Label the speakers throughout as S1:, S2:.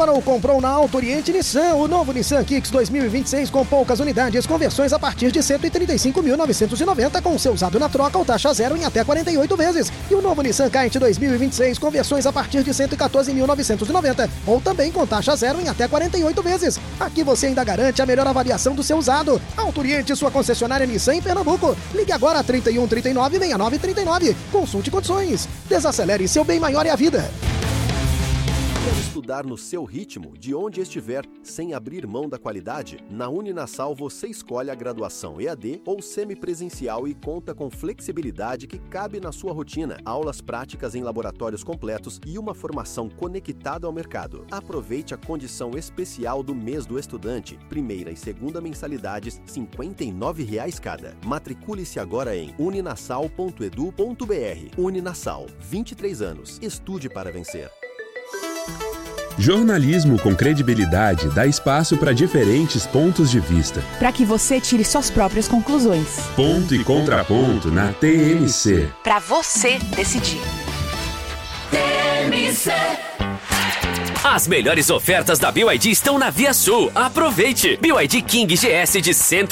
S1: agora ou comprou na Auto Oriente Nissan, o novo Nissan Kicks 2026 com poucas unidades, conversões a partir de R$ 135.990 com seu usado na troca ou taxa zero em até 48 vezes. E o novo Nissan Kite 2026 com versões a partir de R$ 114.990 ou também com taxa zero em até 48 vezes. Aqui você ainda garante a melhor avaliação do seu usado. Auto Oriente, sua concessionária Nissan em Pernambuco. Ligue agora a 31 39 69 39. Consulte condições. Desacelere, seu bem maior é a vida.
S2: Quer estudar no seu ritmo, de onde estiver, sem abrir mão da qualidade? Na Uninassal você escolhe a graduação EAD ou semipresencial e conta com flexibilidade que cabe na sua rotina, aulas práticas em laboratórios completos e uma formação conectada ao mercado. Aproveite a condição especial do mês do estudante. Primeira e segunda mensalidades, R$ 59,00 cada. Matricule-se agora em uninassal.edu.br. Uninassal, 23 anos. Estude para vencer.
S3: Jornalismo com credibilidade dá espaço para diferentes pontos de vista.
S4: Para que você tire suas próprias conclusões.
S3: Ponto e contraponto na TMC.
S4: Para você decidir.
S5: TMC. As melhores ofertas da BYD estão na Via Sul. Aproveite! BYD King GS de R$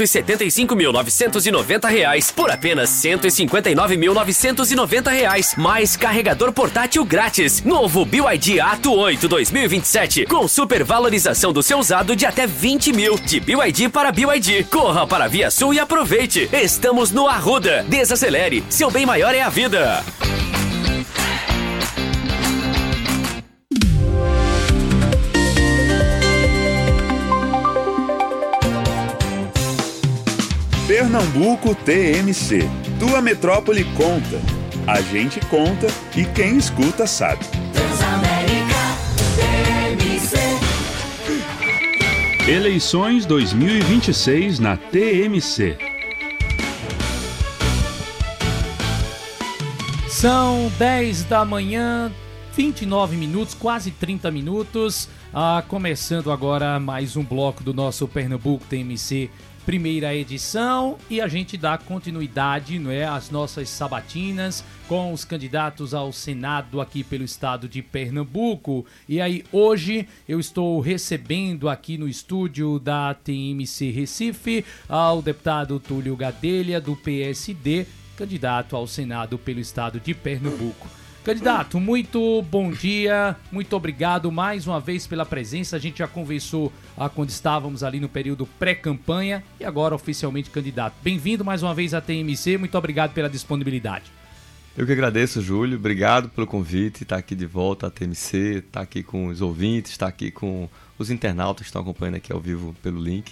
S5: 175.990 por apenas R$ 159.990. Mais carregador portátil grátis. Novo BYD Ato 8 2027 com supervalorização do seu usado de até 20 mil. De BYD para BYD. Corra para a Via Sul e aproveite. Estamos no Arruda. Desacelere. Seu bem maior é a vida.
S6: Pernambuco TMC. Tua metrópole conta. A gente conta e quem escuta sabe.
S5: Transamérica TMC.
S3: Eleições 2026 na TMC.
S7: São 10 da manhã, 29 minutos, quase 30 minutos. Começando agora mais um bloco do nosso Pernambuco TMC primeira edição, e a gente dá continuidade, não é, às nossas sabatinas com os candidatos ao Senado aqui pelo estado de Pernambuco. E aí hoje eu estou recebendo aqui no estúdio da TMC Recife ao deputado Túlio Gadelha, do PSD, candidato ao Senado pelo estado de Pernambuco. Candidato, muito bom dia, muito obrigado mais uma vez pela presença. A gente já conversou quando estávamos ali no período pré-campanha e agora oficialmente candidato. Bem-vindo mais uma vez à TMC, muito obrigado pela disponibilidade.
S8: Eu que agradeço, Júlio, obrigado pelo convite, estar aqui de volta à TMC, estar aqui com os ouvintes, estar aqui com os internautas que estão acompanhando aqui ao vivo pelo link.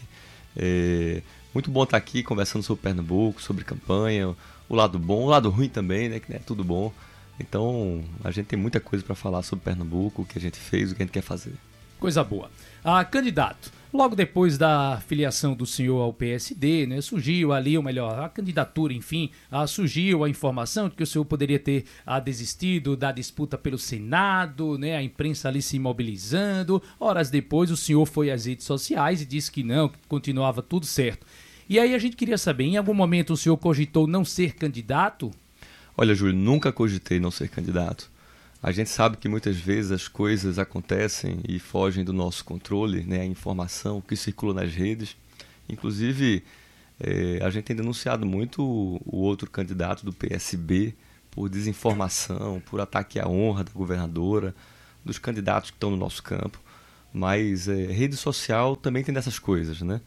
S8: Muito bom estar aqui conversando sobre Pernambuco, sobre campanha, o lado bom, o lado ruim também, né, que não é tudo bom. Então, a gente tem muita coisa para falar sobre Pernambuco, o que a gente fez, o que a gente quer fazer.
S7: Coisa boa. Candidato, logo depois da filiação do senhor ao PSD, né, surgiu ali, ou melhor, a candidatura, enfim, surgiu a informação de que o senhor poderia ter desistido da disputa pelo Senado, né, a imprensa ali se mobilizando. Horas depois, o senhor foi às redes sociais e disse que não, que continuava tudo certo. E aí a gente queria saber, em algum momento o senhor cogitou não ser candidato?
S8: Olha, Júlio, nunca cogitei não ser candidato. A gente sabe que muitas vezes as coisas acontecem e fogem do nosso controle, né? A informação que circula nas redes. Inclusive, a gente tem denunciado muito o outro candidato do PSB por desinformação, por ataque à honra da governadora, dos candidatos que estão no nosso campo. Mas rede social também tem dessas coisas, né?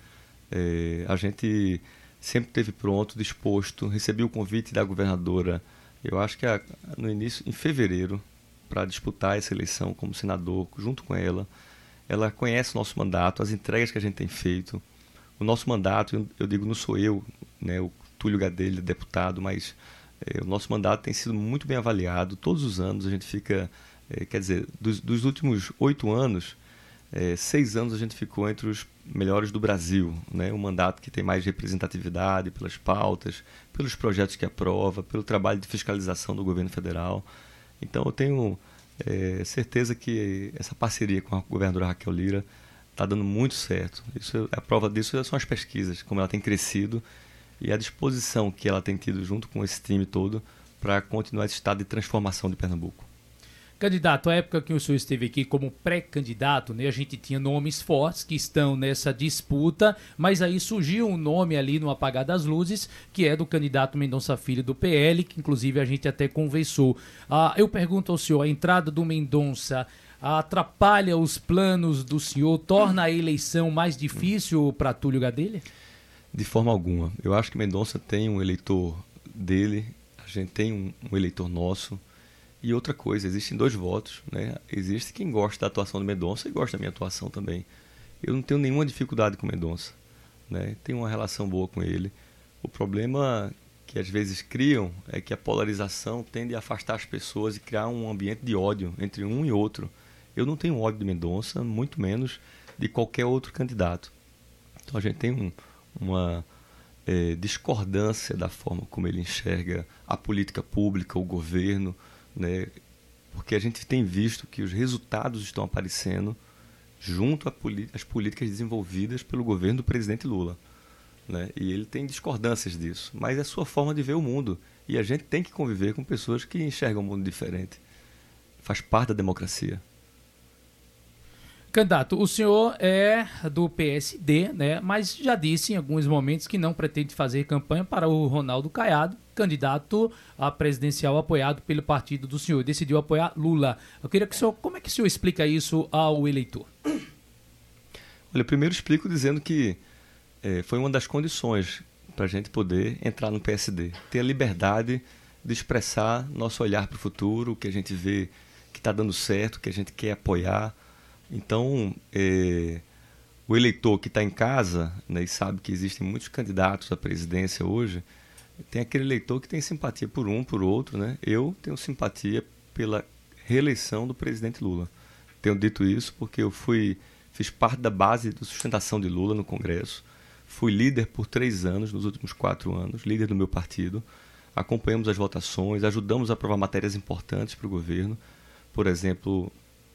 S8: A gente sempre esteve pronto, disposto, recebi o convite da governadora, eu acho que no início, em fevereiro, para disputar essa eleição como senador, junto com ela. Ela conhece o nosso mandato, as entregas que a gente tem feito. O nosso mandato, eu digo, não sou eu, né, o Túlio Gadelha, deputado, mas o nosso mandato tem sido muito bem avaliado. Todos os anos a gente fica, quer dizer, dos últimos 8 anos, 6 anos a gente ficou entre os melhores do Brasil, né? Um mandato que tem mais representatividade pelas pautas, pelos projetos que aprova, pelo trabalho de fiscalização do governo federal. Então eu tenho certeza que essa parceria com a governadora Raquel Lira está dando muito certo. A prova disso são as pesquisas, como ela tem crescido e a disposição que ela tem tido junto com esse time todo para continuar esse estado de transformação de Pernambuco.
S7: Candidato, a época que o senhor esteve aqui como pré-candidato, né, a gente tinha nomes fortes que estão nessa disputa, mas aí surgiu um nome ali no apagar das luzes, que é do candidato Mendonça Filho do PL, que inclusive a gente até conversou. Eu pergunto ao senhor, a entrada do Mendonça atrapalha os planos do senhor, torna a eleição mais difícil para Túlio Gadelha?
S8: De forma alguma. Eu acho que Mendonça tem um eleitor dele, a gente tem um eleitor nosso. E outra coisa, existem 2 votos, né? Existe quem gosta da atuação do Mendonça e gosta da minha atuação também. Eu não tenho nenhuma dificuldade com o Mendonça, né? Tenho uma relação boa com ele. O problema que às vezes criam é que a polarização tende a afastar as pessoas e criar um ambiente de ódio entre um e outro. Eu não tenho ódio de Mendonça, muito menos de qualquer outro candidato. Então a gente tem uma discordância da forma como ele enxerga a política pública, o governo, né? Porque a gente tem visto que os resultados estão aparecendo junto às políticas desenvolvidas pelo governo do presidente Lula, né? E ele tem discordâncias disso, mas é a sua forma de ver o mundo, e a gente tem que conviver com pessoas que enxergam o mundo diferente. Faz parte da democracia.
S7: Candidato, o senhor é do PSD, né? Mas já disse em alguns momentos que não pretende fazer campanha para o Ronaldo Caiado, candidato a presidencial apoiado pelo partido do senhor. Decidiu apoiar Lula. Eu queria que o senhor, como é que o senhor explica isso ao eleitor?
S8: Olha, eu primeiro explico dizendo que foi uma das condições para a gente poder entrar no PSD. Ter a liberdade de expressar nosso olhar para o futuro, o que a gente vê que está dando certo, o que a gente quer apoiar. Então, o eleitor que está em casa, né, e sabe que existem muitos candidatos à presidência hoje, tem aquele eleitor que tem simpatia por um, por outro, né? Eu tenho simpatia pela reeleição do presidente Lula. Tenho dito isso porque eu fiz parte da base de sustentação de Lula no Congresso, fui líder por 3 anos, nos últimos 4 anos, líder do meu partido, acompanhamos as votações, ajudamos a aprovar matérias importantes para o governo, por exemplo,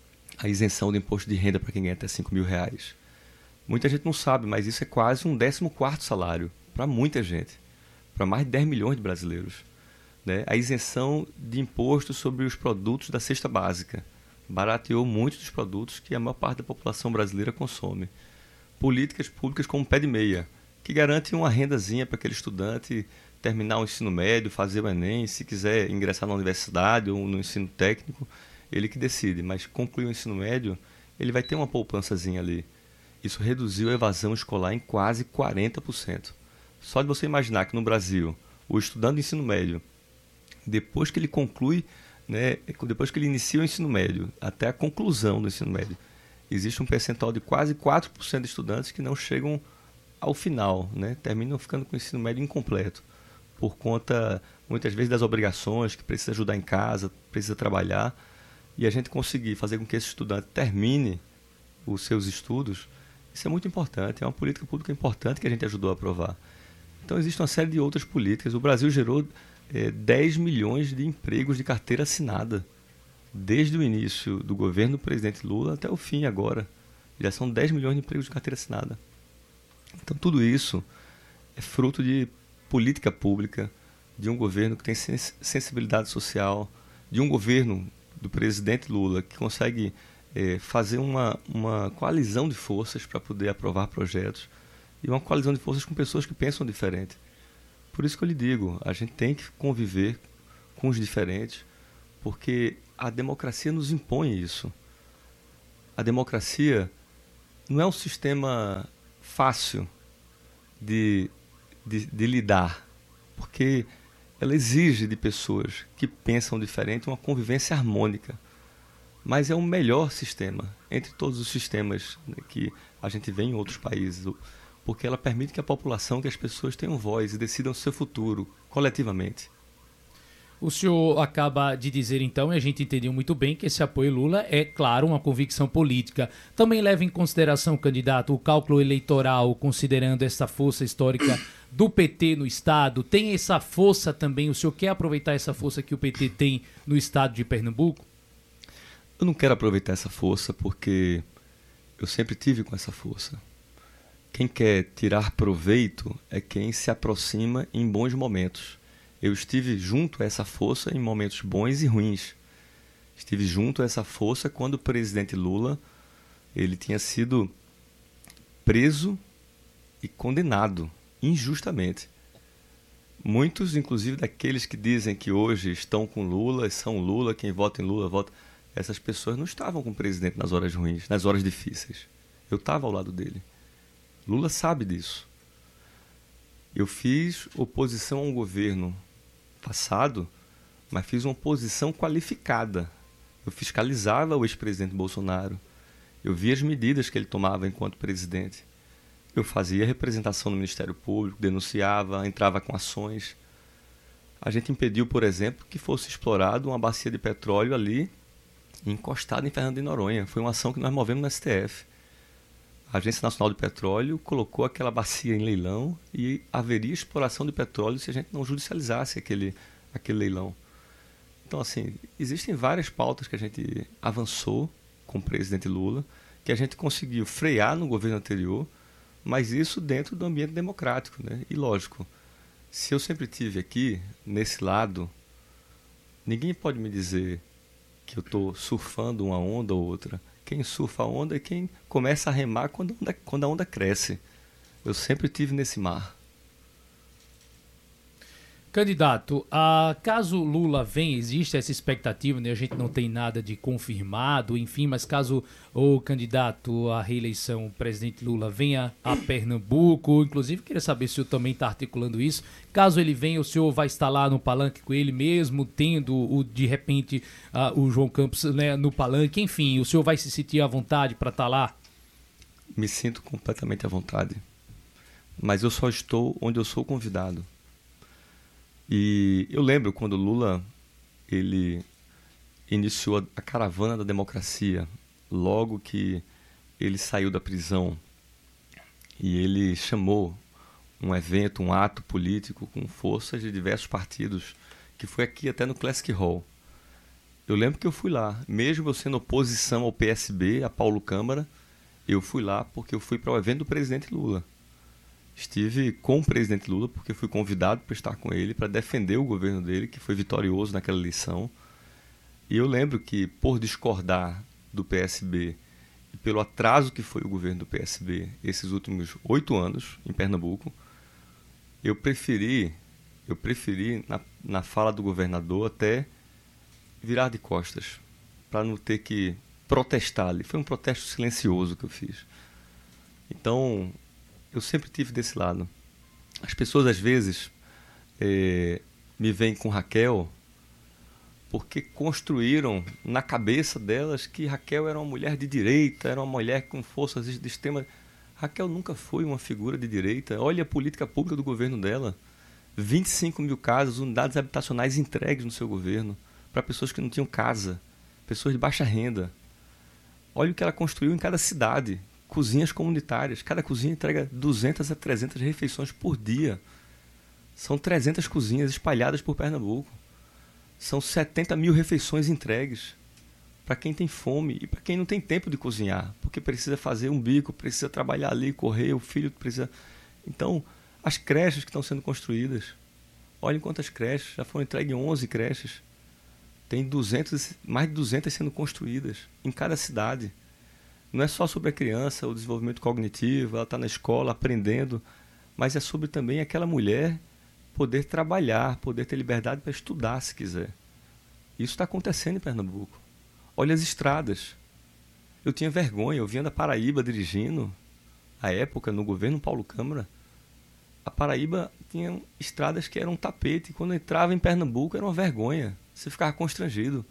S8: a isenção do imposto de renda para quem ganha até R$5.000. Muita gente não sabe, mas isso é quase um 14º salário para muita gente, para mais de 10 milhões de brasileiros, né? A isenção de imposto sobre os produtos da cesta básica barateou muitos dos produtos que a maior parte da população brasileira consome. Políticas públicas como o Pé de Meia, que garante uma rendazinha para aquele estudante terminar o ensino médio, fazer o Enem, se quiser ingressar na universidade ou no ensino técnico, ele que decide, mas concluir o ensino médio, ele vai ter uma poupançazinha ali. Isso reduziu a evasão escolar em quase 40%. Só de você imaginar que no Brasil, o estudante do ensino médio, depois que ele conclui, né, depois que ele inicia o ensino médio, até a conclusão do ensino médio, existe um percentual de quase 4% de estudantes que não chegam ao final, né, terminam ficando com o ensino médio incompleto, por conta, muitas vezes, das obrigações, que precisa ajudar em casa, precisa trabalhar, e a gente conseguir fazer com que esse estudante termine os seus estudos, isso é muito importante, é uma política pública importante que a gente ajudou a aprovar. Então existe uma série de outras políticas. O Brasil gerou 10 milhões de empregos de carteira assinada, desde o início do governo do presidente Lula até o fim agora. Já são 10 milhões de empregos de carteira assinada. Então tudo isso é fruto de política pública, de um governo que tem sensibilidade social, de um governo do presidente Lula que consegue fazer uma coalizão de forças para poder aprovar projetos, e uma coalizão de forças com pessoas que pensam diferente. Por isso que eu lhe digo, a gente tem que conviver com os diferentes, porque a democracia nos impõe isso. A democracia não é um sistema fácil de lidar, porque ela exige de pessoas que pensam diferente uma convivência harmônica. Mas é o melhor sistema entre todos os sistemas, né, que a gente vê em outros países, porque ela permite que a população, que as pessoas tenham voz e decidam o seu futuro coletivamente.
S7: O senhor acaba de dizer, então, e a gente entendeu muito bem, que esse apoio Lula é, claro, uma convicção política. Também leva em consideração, candidato, o cálculo eleitoral, considerando essa força histórica do PT no Estado? Tem essa força também? O senhor quer aproveitar essa força que o PT tem no Estado de Pernambuco?
S8: Eu não quero aproveitar essa força porque eu sempre tive com essa força. Quem quer tirar proveito é quem se aproxima em bons momentos. Eu estive junto a essa força em momentos bons e ruins. Estive junto a essa força quando o presidente Lula ele tinha sido preso e condenado injustamente. Muitos, inclusive, daqueles que dizem que hoje estão com Lula, são Lula, quem vota em Lula vota. Essas pessoas não estavam com o presidente nas horas ruins, nas horas difíceis. Eu estava ao lado dele. Lula sabe disso. Eu fiz oposição a um governo passado, mas fiz uma oposição qualificada. Eu fiscalizava o ex-presidente Bolsonaro. Eu via as medidas que ele tomava enquanto presidente. Eu fazia representação no Ministério Público, denunciava, entrava com ações. A gente impediu, por exemplo, que fosse explorado uma bacia de petróleo ali, encostada em Fernando de Noronha. Foi uma ação que nós movemos no STF. A Agência Nacional de Petróleo colocou aquela bacia em leilão e haveria exploração de petróleo se a gente não judicializasse aquele leilão. Então, assim, existem várias pautas que a gente avançou com o presidente Lula, que a gente conseguiu frear no governo anterior, mas isso dentro do ambiente democrático, né? E lógico, se eu sempre tive aqui, nesse lado, ninguém pode me dizer que eu estou surfando uma onda ou outra. Quem surfa a onda é quem começa a remar quando a onda cresce. Eu sempre estive nesse mar.
S7: Candidato, caso Lula venha, existe essa expectativa, né? A gente não tem nada de confirmado, enfim, mas caso o candidato à reeleição, o presidente Lula, venha a Pernambuco, inclusive queria saber se o senhor também está articulando isso. Caso ele venha, o senhor vai estar lá no palanque com ele mesmo, tendo de repente o João Campos, né, no palanque, enfim, o senhor vai se sentir à vontade para estar lá?
S8: Me sinto completamente à vontade, mas eu só estou onde eu sou convidado. E eu lembro quando Lula ele iniciou a caravana da democracia, logo que ele saiu da prisão, e ele chamou um evento, um ato político com forças de diversos partidos, que foi aqui até no Classic Hall. Eu lembro que eu fui lá, mesmo eu sendo oposição ao PSB, a Paulo Câmara, eu fui lá porque eu fui para o evento do presidente Lula. Estive com o presidente Lula porque fui convidado para estar com ele, para defender o governo dele, que foi vitorioso naquela eleição. E eu lembro que, por discordar do PSB e pelo atraso que foi o governo do PSB esses últimos 8 anos em Pernambuco, eu preferi na fala do governador até virar de costas, para não ter que protestar ali. Foi um protesto silencioso que eu fiz. Então, eu sempre tive desse lado. As pessoas, às vezes, me veem com Raquel porque construíram na cabeça delas que Raquel era uma mulher de direita, era uma mulher com forças de extrema. Raquel nunca foi uma figura de direita. Olha a política pública do governo dela. 25 mil casas, unidades habitacionais entregues no seu governo para pessoas que não tinham casa, pessoas de baixa renda. Olha o que ela construiu em cada cidade. Cozinhas comunitárias. Cada cozinha entrega 200 a 300 refeições por dia. São 300 cozinhas espalhadas por Pernambuco. São 70 mil refeições entregues para quem tem fome e para quem não tem tempo de cozinhar, porque precisa fazer um bico, precisa trabalhar ali, correr, o filho precisa... Então, as creches que estão sendo construídas, olhem quantas creches, já foram entregues 11 creches. Tem mais de 200 sendo construídas em cada cidade. Não é só sobre a criança, o desenvolvimento cognitivo, ela está na escola aprendendo, mas é sobre também aquela mulher poder trabalhar, poder ter liberdade para estudar se quiser. Isso está acontecendo em Pernambuco. Olha as estradas. Eu tinha vergonha, eu vinha da Paraíba dirigindo, à época, no governo Paulo Câmara. A Paraíba tinha estradas que eram um tapete, quando eu entrava em Pernambuco era uma vergonha. Você ficava constrangido.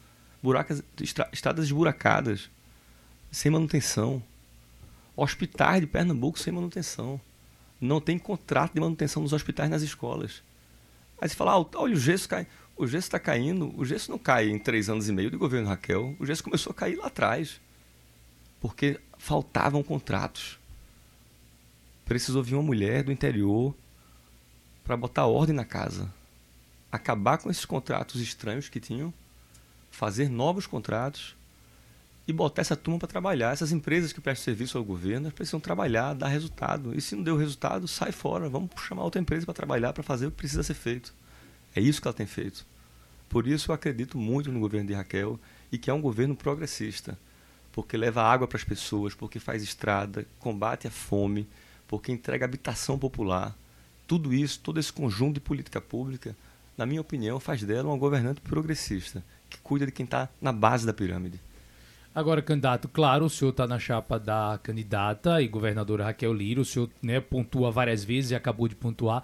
S8: Estradas esburacadas, sem manutenção. Hospitais de Pernambuco sem manutenção. Não tem contrato de manutenção nos hospitais, nas escolas. Aí você fala, olha, o gesso cai. O gesso está caindo. O gesso não cai em 3 anos e meio do governo Raquel. O gesso começou a cair lá atrás. Porque faltavam contratos. Precisou vir uma mulher do interior para botar ordem na casa. Acabar com esses contratos estranhos que tinham. Fazer novos contratos. E botar essa turma para trabalhar. Essas empresas que prestam serviço ao governo, elas precisam trabalhar, dar resultado. E se não deu resultado, sai fora. Vamos chamar outra empresa para trabalhar, para fazer o que precisa ser feito. É isso que ela tem feito. Por isso eu acredito muito no governo de Raquel. e que é um governo progressista, porque leva água para as pessoas, porque faz estrada, combate a fome, porque entrega habitação popular. Tudo isso, todo esse conjunto de política pública, na minha opinião, faz dela uma governante progressista, que cuida de quem está na base da pirâmide.
S7: Agora, candidato, claro, o senhor está na chapa da candidata e governadora Raquel Lira, o senhor, né, pontua várias vezes e acabou de pontuar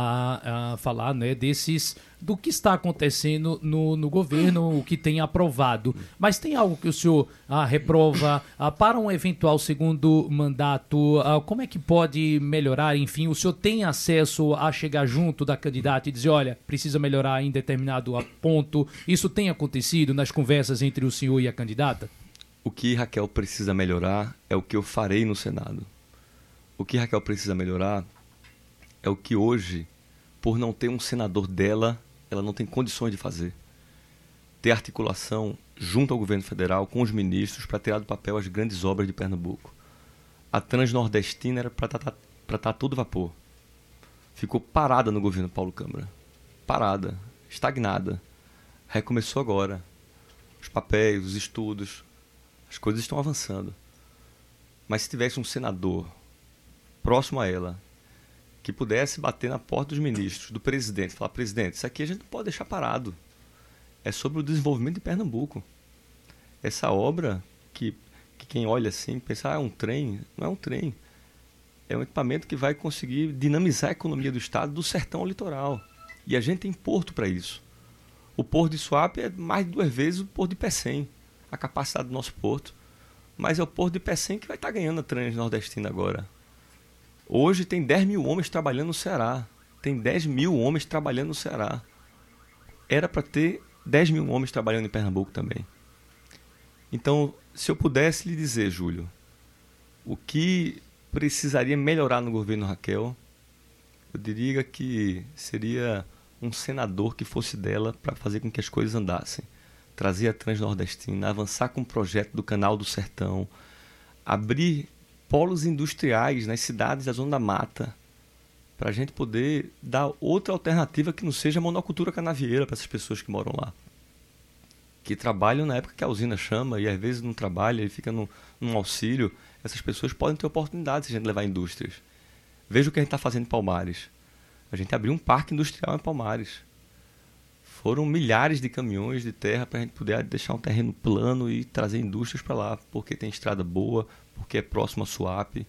S7: a falar, né, do que está acontecendo no governo, o que tem aprovado. Mas tem algo que o senhor reprova para um eventual segundo mandato? Como é que pode melhorar? Enfim, o senhor tem acesso a chegar junto da candidata e dizer, olha, precisa melhorar em determinado ponto? Isso tem acontecido nas conversas entre o senhor e a candidata?
S8: O que Raquel precisa melhorar é o que eu farei no Senado. O que Raquel precisa melhorar é o que hoje, por não ter um senador dela, ela não tem condições de fazer. Ter articulação junto ao governo federal, com os ministros, para tirar do papel as grandes obras de Pernambuco. A Transnordestina era para estar todo vapor. Ficou parada no governo Paulo Câmara. Parada, estagnada. Recomeçou agora. Os papéis, os estudos, as coisas estão avançando. Mas se tivesse um senador próximo a ela, que pudesse bater na porta dos ministros, do presidente, falar, presidente, isso aqui a gente não pode deixar parado. É sobre o desenvolvimento de Pernambuco. Essa obra, que quem olha assim, pensa, é um trem, não é um trem. É um equipamento que vai conseguir dinamizar a economia do estado, do sertão ao litoral. E a gente tem porto para isso. O porto de Suape é mais de 2 vezes o porto de Pecém, a capacidade do nosso porto. Mas é o porto de Pecém que vai estar ganhando a Transnordestina agora. Hoje tem 10 mil homens trabalhando no Ceará. Tem 10 mil homens trabalhando no Ceará. Era para ter 10 mil homens trabalhando em Pernambuco também. Então, se eu pudesse lhe dizer, Júlio, o que precisaria melhorar no governo Raquel, eu diria que seria um senador que fosse dela para fazer com que as coisas andassem. Trazer a Transnordestina, avançar com o projeto do Canal do Sertão, abrir polos industriais nas cidades da Zona da Mata, para a gente poder dar outra alternativa que não seja a monocultura canavieira para essas pessoas que moram lá. Que trabalham na época que a usina chama e às vezes não trabalha e fica num auxílio. Essas pessoas podem ter oportunidade se a gente levar indústrias. Veja o que a gente está fazendo em Palmares. A gente abriu um parque industrial em Palmares. Foram milhares de caminhões de terra para a gente poder deixar um terreno plano e trazer indústrias para lá, porque tem estrada boa, porque é próximo a Suape.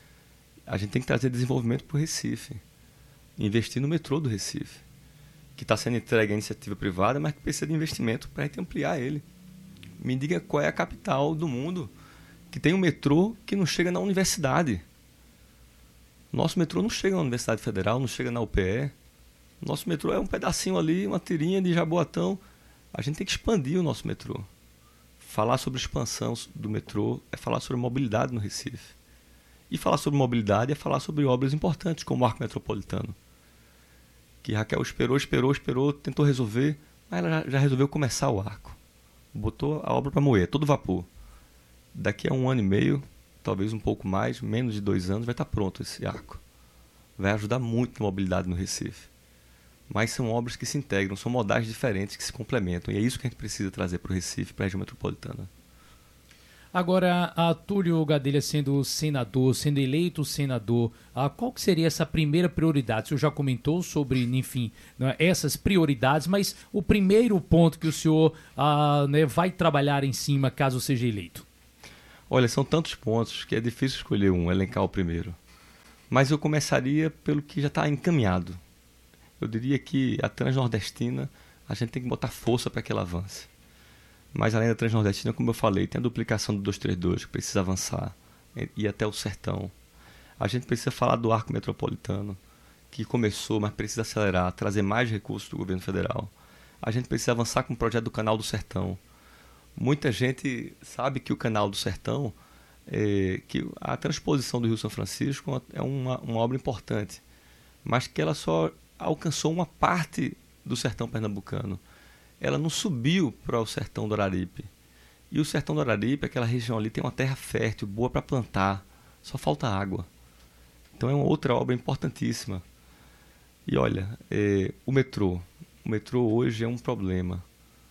S8: A gente tem que trazer desenvolvimento para o Recife. Investir no metrô do Recife, que está sendo entregue à iniciativa privada, mas que precisa de investimento para a gente ampliar ele. Me diga qual é a capital do mundo que tem um metrô que não chega na universidade. Nosso metrô não chega na Universidade Federal, não chega na UPE. Nosso metrô é um pedacinho ali, uma tirinha de Jaboatão. A gente tem que expandir o nosso metrô. Falar sobre a expansão do metrô é falar sobre mobilidade no Recife. E falar sobre mobilidade é falar sobre obras importantes, como o Arco Metropolitano. Que Raquel esperou, tentou resolver, mas ela já resolveu começar o arco. Botou a obra para moer, todo vapor. Daqui a 1 ano e meio, talvez um pouco mais, menos de 2 anos, vai estar pronto esse arco. Vai ajudar muito na mobilidade no Recife. Mas são obras que se integram, são modais diferentes que se complementam. E é isso que a gente precisa trazer para o Recife, para a região metropolitana.
S7: Agora, Túlio Gadelha sendo senador, sendo eleito senador, qual que seria essa primeira prioridade? O senhor já comentou sobre, enfim, né, essas prioridades, mas o primeiro ponto que o senhor né, vai trabalhar em cima caso seja eleito?
S8: Olha, são tantos pontos que é difícil escolher um, elencar o primeiro. Mas eu começaria pelo que já está encaminhado. Eu diria que a Transnordestina, a gente tem que botar força para que ela avance. Mas além da Transnordestina, como eu falei, tem a duplicação do 232, que precisa avançar, e até o sertão. A gente precisa falar do Arco Metropolitano, que começou, mas precisa acelerar, trazer mais recursos do governo federal. A gente precisa avançar com o projeto do Canal do Sertão. Muita gente sabe que o Canal do Sertão, que a transposição do Rio São Francisco é uma obra importante, mas que ela só alcançou uma parte do sertão pernambucano. Ela não subiu para o sertão do Araripe. E o sertão do Araripe, aquela região ali, tem uma terra fértil, boa para plantar. Só falta água. Então é uma outra obra importantíssima. E olha, o metrô. O metrô hoje é um problema.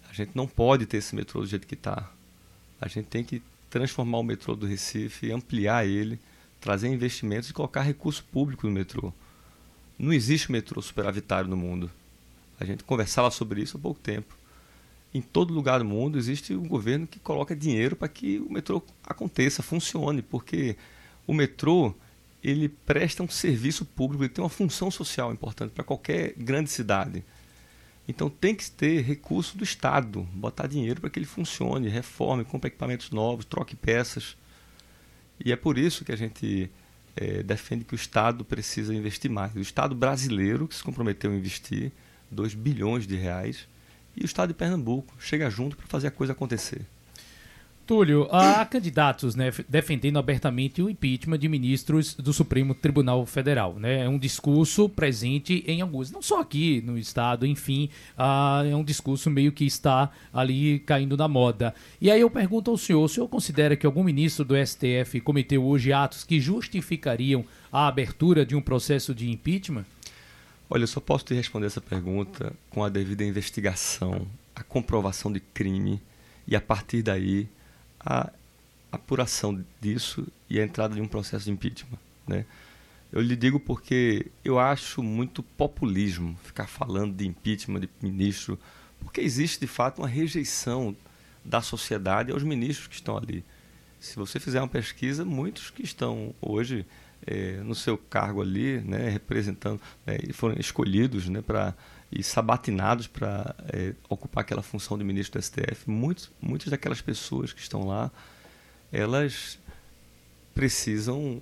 S8: A gente não pode ter esse metrô do jeito que está. A gente tem que transformar o metrô do Recife, ampliar ele, trazer investimentos e colocar recurso público no metrô. Não existe metrô superavitário no mundo. A gente conversava sobre isso há pouco tempo. Em todo lugar do mundo existe um governo que coloca dinheiro para que o metrô aconteça, funcione, porque o metrô ele presta um serviço público, ele tem uma função social importante para qualquer grande cidade. Então tem que ter recurso do Estado, botar dinheiro para que ele funcione, reforme, compre equipamentos novos, troque peças. E é por isso que a gente defende que o Estado precisa investir mais. O Estado brasileiro, que se comprometeu a investir 2 bilhões de reais, e o Estado de Pernambuco chega junto para fazer a coisa acontecer.
S7: Túlio, há candidatos, né, defendendo abertamente o impeachment de ministros do Supremo Tribunal Federal. Né? É um discurso presente em alguns, não só aqui no estado, enfim, é um discurso meio que está ali caindo na moda. E aí eu pergunto ao senhor, o senhor considera que algum ministro do STF cometeu hoje atos que justificariam a abertura de um processo de impeachment?
S8: Olha, eu só posso te responder essa pergunta com a devida investigação, a comprovação de crime e, a partir daí, a apuração disso e a entrada de um processo de impeachment. Né? Eu lhe digo porque eu acho muito populismo ficar falando de impeachment de ministro, porque existe, de fato, uma rejeição da sociedade aos ministros que estão ali. Se você fizer uma pesquisa, muitos que estão hoje no seu cargo ali, né, representando, foram escolhidos, né, e sabatinados para ocupar aquela função de ministro do STF. Muitas daquelas pessoas que estão lá, elas precisam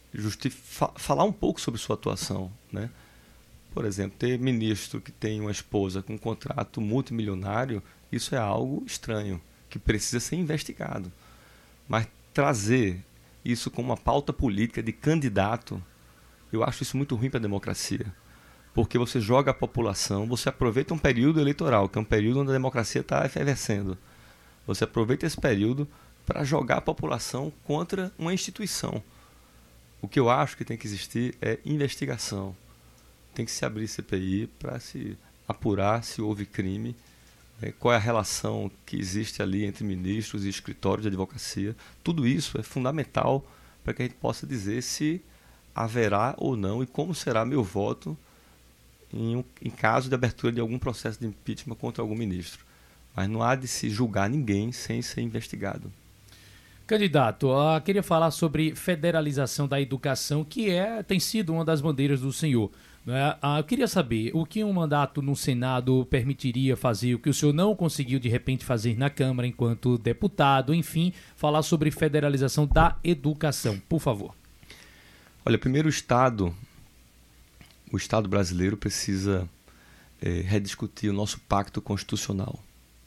S8: falar um pouco sobre sua atuação. Né? Por exemplo, ter ministro que tem uma esposa com um contrato multimilionário, isso é algo estranho, que precisa ser investigado. Mas trazer isso como uma pauta política de candidato, eu acho isso muito ruim para a democracia. Porque você joga a população, você aproveita um período eleitoral, que é um período onde a democracia está efervescendo. Você aproveita esse período para jogar a população contra uma instituição. O que eu acho que tem que existir é investigação. Tem que se abrir CPI para se apurar se houve crime, qual é a relação que existe ali entre ministros e escritórios de advocacia. Tudo isso é fundamental para que a gente possa dizer se haverá ou não e como será meu voto em caso de abertura de algum processo de impeachment contra algum ministro. Mas não há de se julgar ninguém sem ser investigado.
S7: Candidato, queria falar sobre federalização da educação, que tem sido uma das bandeiras do senhor. Eu queria saber o que um mandato no Senado permitiria fazer, o que o senhor não conseguiu de repente fazer na Câmara enquanto deputado, enfim, falar sobre federalização da educação, por favor.
S8: Olha, primeiro o Estado brasileiro precisa rediscutir o nosso pacto constitucional.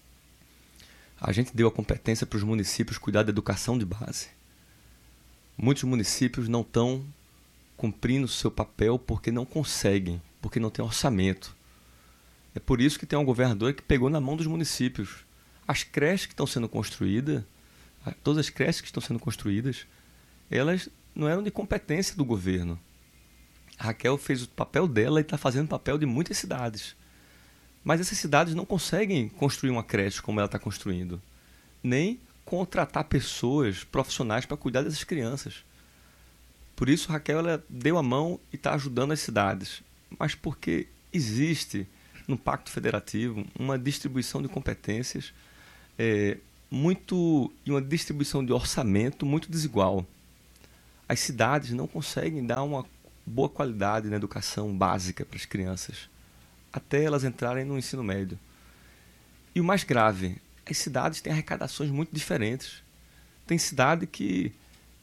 S8: A gente deu a competência para os municípios cuidar da educação de base. Muitos municípios não estão cumprindo o seu papel porque não conseguem, porque não tem orçamento. É por isso que tem um governador que pegou na mão dos municípios. As creches que estão sendo construídas, todas as creches que estão sendo construídas, elas não eram de competência do governo. A Raquel fez o papel dela e está fazendo o papel de muitas cidades. Mas essas cidades não conseguem construir uma creche como ela está construindo, nem contratar pessoas profissionais para cuidar dessas crianças. Por isso, Raquel ela deu a mão e está ajudando as cidades. Mas porque existe no Pacto Federativo uma distribuição de competências e uma distribuição de orçamento muito desigual. As cidades não conseguem dar uma boa qualidade na educação básica para as crianças, até elas entrarem no ensino médio. E o mais grave, as cidades têm arrecadações muito diferentes. Tem cidade que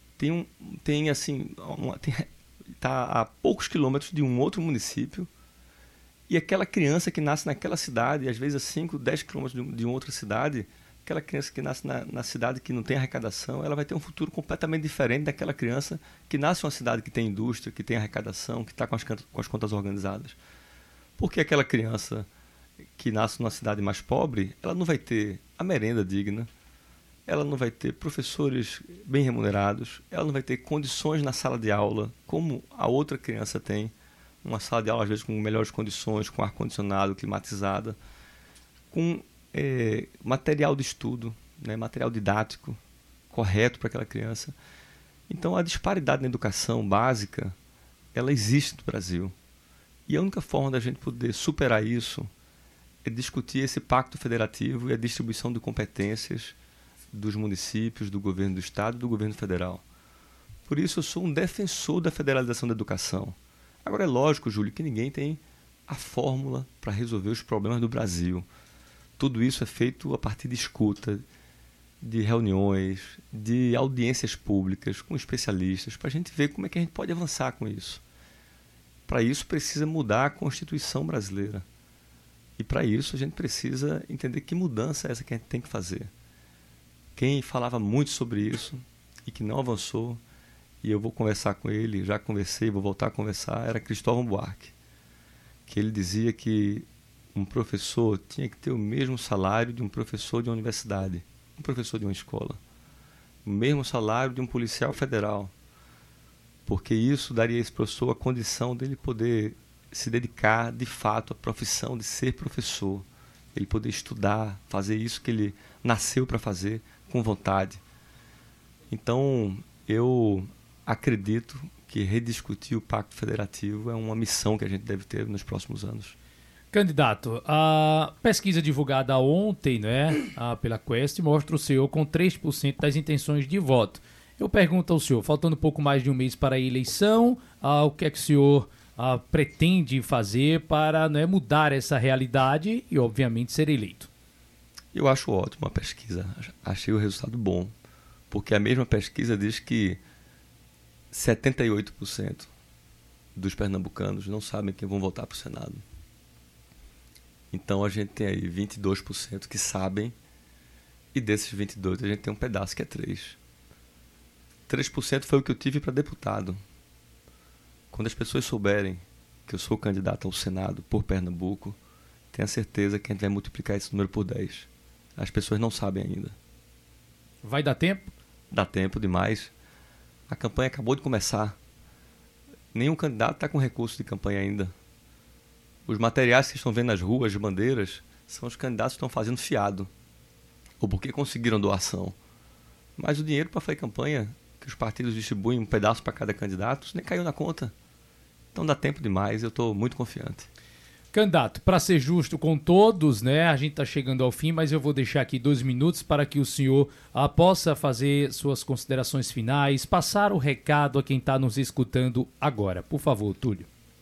S8: está a poucos quilômetros de um outro município, e aquela criança que nasce naquela cidade, às vezes a 5, 10 quilômetros de uma outra cidade, aquela criança que nasce na cidade que não tem arrecadação, ela vai ter um futuro completamente diferente daquela criança que nasce em uma cidade que tem indústria, que tem arrecadação, que está com as contas organizadas. Porque aquela criança que nasce numa cidade mais pobre, ela não vai ter a merenda digna, ela não vai ter professores bem remunerados, ela não vai ter condições na sala de aula como a outra criança tem, uma sala de aula às vezes com melhores condições, com ar-condicionado, climatizada, com material de estudo, né, material didático correto para aquela criança. Então, a disparidade na educação básica, ela existe no Brasil. E a única forma da gente poder superar isso é discutir esse pacto federativo e a distribuição de competências dos municípios, do governo do Estado e do governo federal. Por isso, eu sou um defensor da federalização da educação. Agora, é lógico, Júlio, que ninguém tem a fórmula para resolver os problemas do Brasil. Tudo isso é feito a partir de escuta, de reuniões, de audiências públicas com especialistas, para a gente ver como é que a gente pode avançar com isso. Para isso, precisa mudar a Constituição brasileira. E para isso, a gente precisa entender que mudança é essa que a gente tem que fazer. Quem falava muito sobre isso e que não avançou, e eu vou conversar com ele, já conversei, vou voltar a conversar, era Cristóvão Buarque, que ele dizia que um professor tinha que ter o mesmo salário de um professor de uma universidade, um professor de uma escola, o mesmo salário de um policial federal, porque isso daria a esse professor a condição dele poder se dedicar de fato à profissão de ser professor, ele poder estudar, fazer isso que ele nasceu para fazer com vontade. Então, eu acredito que rediscutir o Pacto Federativo é uma missão que a gente deve ter nos próximos anos.
S7: Candidato, a pesquisa divulgada ontem, né, pela Quest, mostra o senhor com 3% das intenções de voto. Eu pergunto ao senhor, faltando pouco mais de um mês para a eleição, o que é que o senhor pretende fazer para, né, mudar essa realidade e, obviamente, ser eleito?
S8: Eu acho ótimo a pesquisa, achei o resultado bom, porque a mesma pesquisa diz que 78% dos pernambucanos não sabem quem vão votar para o Senado. Então a gente tem aí 22% que sabem, e desses 22% a gente tem um pedaço que é 3%. 3% foi o que eu tive para deputado. Quando as pessoas souberem que eu sou candidato ao Senado por Pernambuco, tenha certeza que a gente vai multiplicar esse número por 10. As pessoas não sabem ainda.
S7: Vai dar tempo?
S8: Dá tempo demais. A campanha acabou de começar. Nenhum candidato está com recurso de campanha ainda. Os materiais que estão vendo nas ruas, de bandeiras, são os candidatos que estão fazendo fiado. Ou porque conseguiram doação. Mas o dinheiro para fazer campanha, que os partidos distribuem um pedaço para cada candidato, isso nem caiu na conta. Então dá tempo demais, eu estou muito confiante.
S7: Candidato, para ser justo com todos, né, a gente está chegando ao fim, mas eu vou deixar aqui 2 minutos para que o senhor possa fazer suas considerações finais, passar o recado a quem está nos escutando agora. Por favor, Túlio.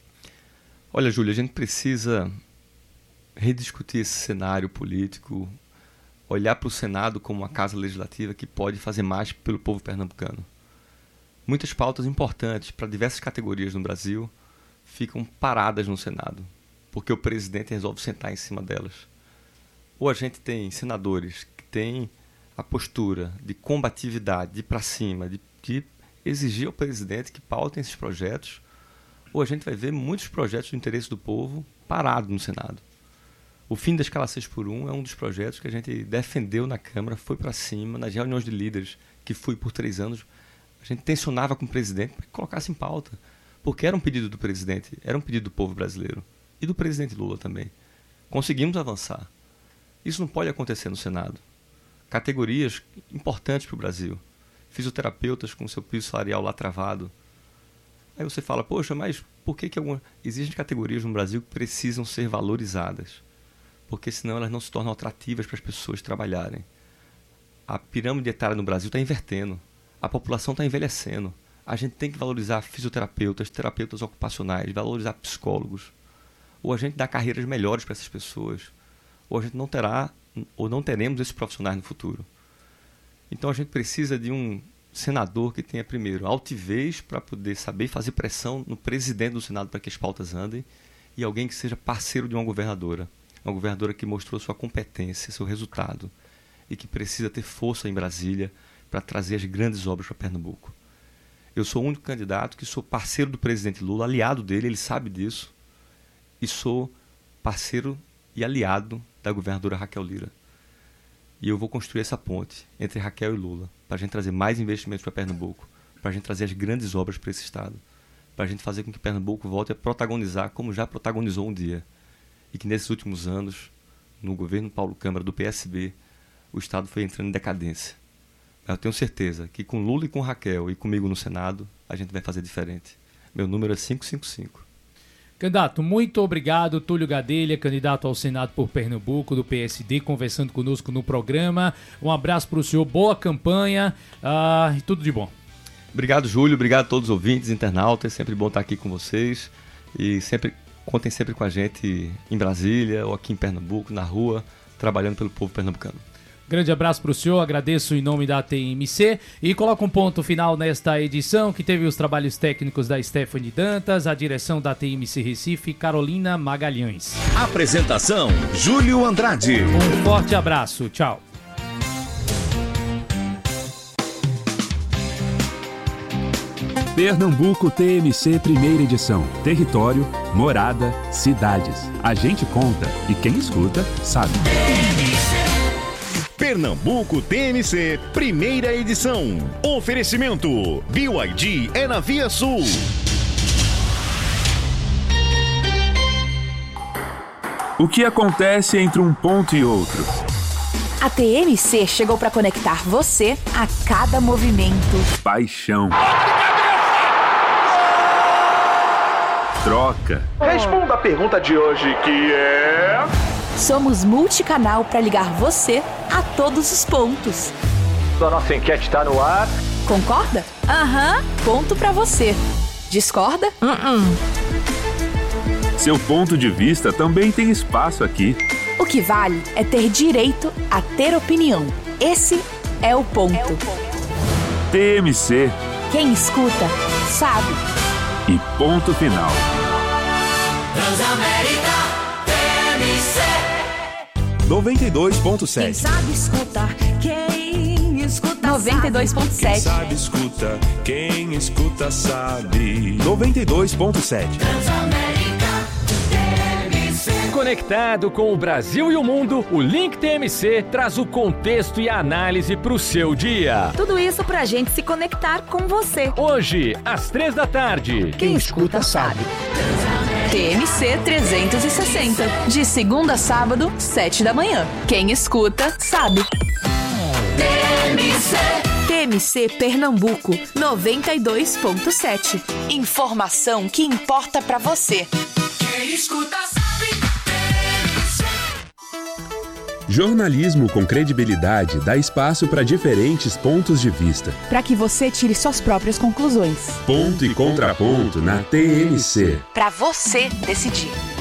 S8: Olha, Júlio, a gente precisa rediscutir esse cenário político, olhar para o Senado como uma casa legislativa que pode fazer mais pelo povo pernambucano. Muitas pautas importantes para diversas categorias no Brasil ficam paradas no Senado, porque o presidente resolve sentar em cima delas. Ou a gente tem senadores que têm a postura de combatividade, de ir para cima, de exigir ao presidente que pautem esses projetos, ou a gente vai ver muitos projetos do interesse do povo parados no Senado. O fim da escala 6x1 é um dos projetos que a gente defendeu na Câmara, foi para cima, nas reuniões de líderes, que fui por 3 anos, a gente tensionava com o presidente para que colocasse em pauta, porque era um pedido do presidente, era um pedido do povo brasileiro. E do presidente Lula também. Conseguimos avançar. Isso não pode acontecer no Senado. Categorias importantes para o Brasil. Fisioterapeutas com seu piso salarial lá travado. Aí você fala, poxa, mas por que existem categorias no Brasil que precisam ser valorizadas? Porque senão elas não se tornam atrativas para as pessoas trabalharem. A pirâmide etária no Brasil está invertendo. A população está envelhecendo. A gente tem que valorizar fisioterapeutas, terapeutas ocupacionais, valorizar psicólogos. Ou a gente dá carreiras melhores para essas pessoas, ou a gente não terá, ou não teremos esses profissionais no futuro. Então a gente precisa de um senador que tenha, primeiro, altivez para poder saber fazer pressão no presidente do Senado para que as pautas andem, e alguém que seja parceiro de uma governadora que mostrou sua competência, seu resultado, e que precisa ter força em Brasília para trazer as grandes obras para Pernambuco. Eu sou o único candidato que sou parceiro do presidente Lula, aliado dele, ele sabe disso, e sou parceiro e aliado da governadora Raquel Lira. E eu vou construir essa ponte entre Raquel e Lula, para a gente trazer mais investimentos para Pernambuco, para a gente trazer as grandes obras para esse estado, para a gente fazer com que Pernambuco volte a protagonizar como já protagonizou um dia. E que nesses últimos anos no governo Paulo Câmara do PSB, o Estado foi entrando em decadência. Eu tenho certeza que com Lula e com Raquel e comigo no Senado, a gente vai fazer diferente. Meu número é 555.
S7: Candidato, muito obrigado. Túlio Gadelha, candidato ao Senado por Pernambuco, do PSD, conversando conosco no programa. Um abraço para o senhor, boa campanha e tudo de bom.
S8: Obrigado, Júlio. Obrigado a todos os ouvintes, internautas. É sempre bom estar aqui com vocês. E contem sempre com a gente em Brasília ou aqui em Pernambuco, na rua, trabalhando pelo povo pernambucano. Grande abraço para o senhor, agradeço em nome da TMC e coloco um ponto final nesta edição que teve os trabalhos técnicos da Stephanie Dantas, a direção da TMC Recife, Carolina Magalhães.
S9: Apresentação, Júlio Andrade.
S7: Um forte abraço, tchau.
S3: Pernambuco TMC primeira edição. Território, morada, cidades. A gente conta e quem escuta sabe.
S9: Pernambuco TMC, primeira edição. Oferecimento: BYD é na Via Sul.
S3: O que acontece entre um ponto e outro?
S4: A TMC chegou para conectar você a cada movimento.
S3: Paixão. Troca.
S10: Responda a pergunta de hoje, que é...
S4: Somos multicanal para ligar você a todos os pontos.
S10: A nossa enquete está no ar.
S4: Concorda? Aham. Ponto para você. Discorda?
S3: Seu ponto de vista também tem espaço aqui.
S4: O que vale é ter direito a ter opinião. Esse é o ponto.
S3: TMC.
S4: Quem escuta, sabe.
S3: E ponto final.
S11: Transamérica TMC
S9: 92.7.
S11: Quem sabe escutar, quem escuta
S4: 92.7.
S11: Quem
S12: sabe escuta, quem escuta sabe.
S9: 92.7.
S11: Transamérica TMC.
S13: Conectado com o Brasil e o mundo, o Link TMC traz o contexto e a análise para o seu dia.
S4: Tudo isso pra gente se conectar com você.
S13: Hoje, às 3h.
S4: Quem escuta sabe. TMC 360. De segunda a sábado, 7h. Quem escuta, sabe. TMC Pernambuco 92.7. Informação que importa pra você.
S11: Quem escuta sabe.
S3: Jornalismo com credibilidade dá espaço para diferentes pontos de vista.
S4: Para que você tire suas próprias conclusões.
S3: Ponto e contraponto na TMC.
S4: Para você decidir.